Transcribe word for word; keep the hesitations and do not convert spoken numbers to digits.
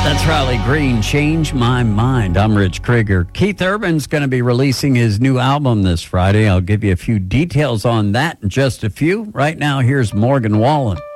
That's Riley Green, Change My Mind. I'm Rich Krieger. Keith Urban's going to be releasing his new album this Friday. I'll give you a few details on that in just a few. Right now, here's Morgan Wallen.